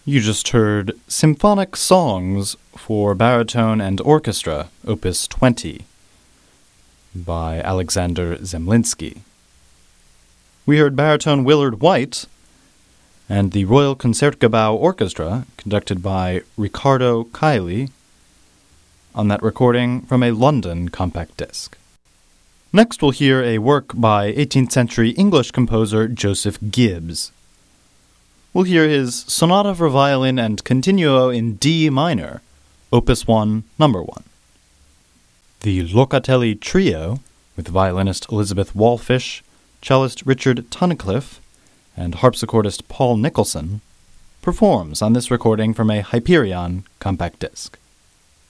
You just heard Symphonic Songs for Baritone and Orchestra, Opus 20, by Alexander Zemlinsky. We heard baritone Willard White and the Royal Concertgebouw Orchestra, conducted by Ricardo Kiley, on that recording from a London compact disc. Next we'll hear a work by 18th century English composer Joseph Gibbs. We'll hear his Sonata for Violin and Continuo in D minor, Opus 1, Number 1. The Locatelli Trio, with violinist Elizabeth Wallfish, cellist Richard Tunnicliffe, and harpsichordist Paul Nicholson, performs on this recording from a Hyperion compact disc.